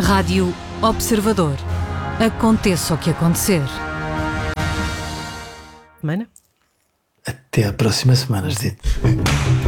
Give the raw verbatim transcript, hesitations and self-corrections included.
Rádio Observador. Aconteça o que acontecer. Semana? Até à próxima semana, Judite.